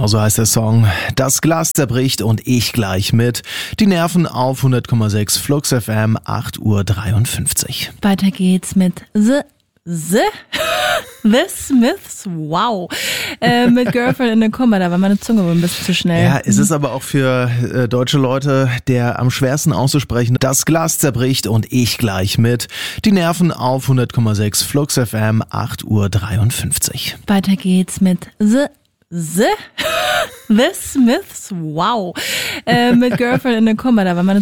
Genauso heißt der Song. Das Glas zerbricht und ich gleich mit. Die Nerven auf 100,6 Flux FM, 8:53 Uhr. Weiter geht's mit The Smiths, wow. Mit Girlfriend in a Coma, da war meine Zunge wohl ein bisschen zu schnell. Ja, es ist aber auch für deutsche Leute der am schwersten auszusprechen. Das Glas zerbricht und ich gleich mit. Die Nerven auf 100,6 Flux FM, 8:53 Uhr. Weiter geht's mit The Smiths, wow. Mit Girlfriend in a Coma, da war meine